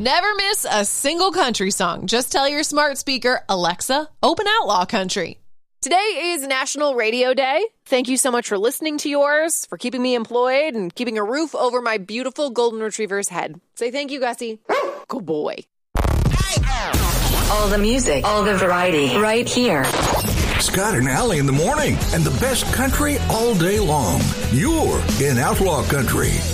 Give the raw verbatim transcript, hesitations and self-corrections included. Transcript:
Never miss a single country song. Just tell your smart speaker, Alexa, open Outlaw Country. Today is National Radio Day. Thank you so much for listening to yours, for keeping me employed, and keeping a roof over my beautiful golden retriever's head. Say thank you, Gussie. Good boy. All the music, all the variety, right here. Scott and Allie in the morning, and the best country all day long. You're in Outlaw Country.